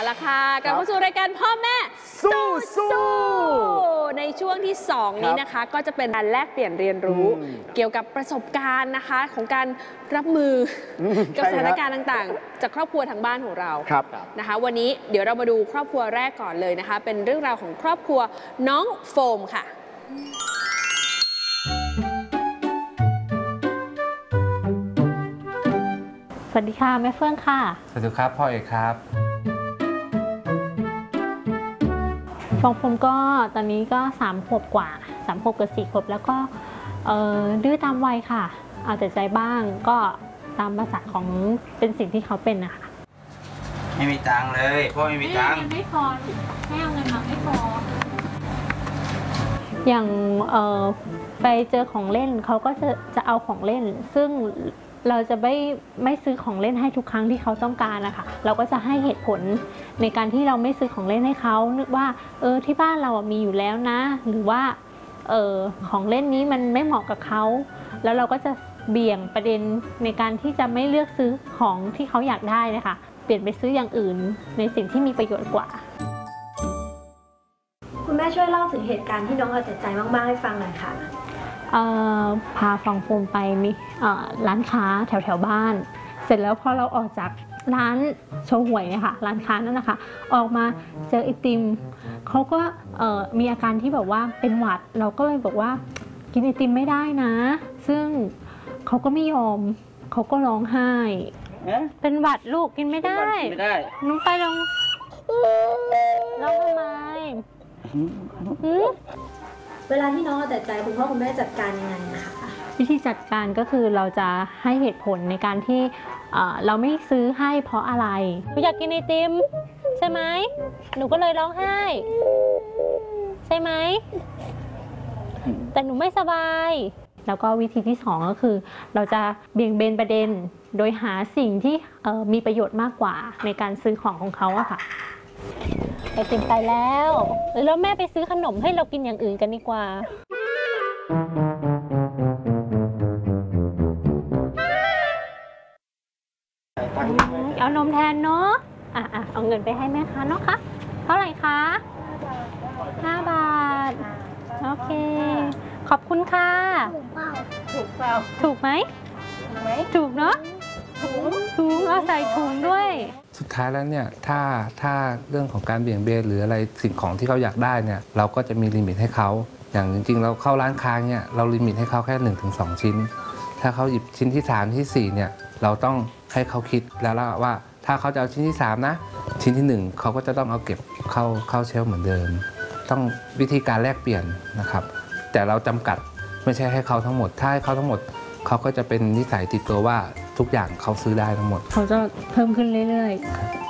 ละค่ะกลับเข้าสู่รายการพ่อแม่สู้ในช่วงที่2นี้นะคะก็จะเป็นการแลกเปลี่ยนเรียนรู้เกี่ยวกับประสบการณ์นะคะของการรับมือกับสถานการณ์ต่างๆจากครอบครัวทางบ้านของเรานะคะวันนี้เดี๋ยวเรามาดูครอบครัวแรกก่อนเลยนะคะเป็นเรื่องราวของครอบครัวน้องโฟมค่ะสวัสดีค่ะแม่เฟื่องค่ะสวัสดีครับพ่อเอกครับของผมก็ตอนนี้ก็3 ขวบกว่า3 ขวบกับ4 ขวบแล้วก็ดื้อตามวัยค่ะเอาแต่ใจบ้างก็ตามภาษาของเป็นสิ่งที่เขาเป็นนะคะไม่มีตังค์เลยพ่อไม่มีตังค์ไม่พอให้เอาเงินมาไม่พออย่างไปเจอของเล่นเขาก็จะเอาของเล่นซึ่งเราจะไม่ซื้อของเล่นให้ทุกครั้งที่เขาต้องการนะคะเราก็จะให้เหตุผลในการที่เราไม่ซื้อของเล่นให้เขานึกว่าที่บ้านเรามีอยู่แล้วนะหรือว่าของเล่นนี้มันไม่เหมาะกับเขาแล้วเราก็จะเบี่ยงประเด็นในการที่จะไม่เลือกซื้อของที่เขาอยากได้นะคะเปลี่ยนไปซื้ออย่างอื่นในสิ่งที่มีประโยชน์กว่าคุณแม่ช่วยเล่าถึงเหตุการณ์ที่น้องเอาแต่ใจมากๆให้ฟังหน่อยค่ะพาฟังโฟมไปมีร้านค้าแถวบ้านเสร็จแล้วพอเราออกจากร้านโชว์หวยเนี่ยค่ะร้านค้านั่นนะคะออกมาเจอไอติมเขาก็มีอาการที่แบบว่าเป็นหวัดเราก็เลยบอกว่ากินไอติมไม่ได้นะซึ่งเขาก็ไม่ยอมเขาก็ร้องไห้เป็นหวัดลูกกินไม่ได้น้องไปร้องทำไมเวลาที่น้องเอาแต่ใจคุณพ่อคุณแม่จัดการยังไงนะคะวิธีจัดการก็คือเราจะให้เหตุผลในการที่เราไม่ซื้อให้เพราะอะไรหนูอยากกินไอติมใช่ไหมหนูก็เลยร้องไห้ใช่ไหมแต่หนูไม่สบายแล้วก็วิธีที่2ก็คือเราจะเบี่ยงเบนประเด็นโดยหาสิ่งที่มีประโยชน์มากกว่าในการซื้อของเขาอะค่ะไอติมไปแล้วแม่ไปซื้อขนมให้เรากินอย่างอื่นกันดีกว่าเอานมแทนเนาะเอาเงินไปให้แม่ค้าเนาะคะเท่าไหร่คะ5 บาทโอเคขอบคุณค่ะถูกไหมถูกเนาะถุงเอาใส่ถุงด้วยสุดท้ายแล้วเนี่ยถ้าเรื่องของการเบี่ยงเบนหรืออะไรสิ่งของที่เขาอยากได้เนี่ยเราก็จะมีลิมิตให้เขาอย่างจริงๆเราเข้าร้านค้าเนี่ยเราลิมิตให้เขาแค่ 1-2 ชิ้นถ้าเขาหยิบชิ้นที่3ที่4เนี่ยเราต้องให้เขาคิดแล้วว่าถ้าเขาจะเอาชิ้นที่3นะชิ้นที่1เขาก็จะต้องเอาเก็บเข้าเชลฟ์เหมือนเดิมต้องวิธีการแลกเปลี่ยนนะครับแต่เราจำกัดไม่ใช่ให้เขาทั้งหมดถ้าให้เขาทั้งหมดเขาก็จะเป็นนิสัยติดตัวว่าทุกอย่างเขาซื้อได้ทั้งหมดเขาจะเพิ่มขึ้นเรื่อยๆ